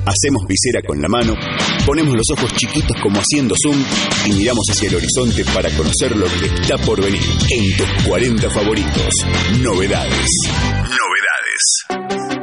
Hacemos visera con la mano, ponemos los ojos chiquitos como haciendo zoom y miramos hacia el horizonte para conocer lo que está por venir en tus 40 favoritos. Novedades.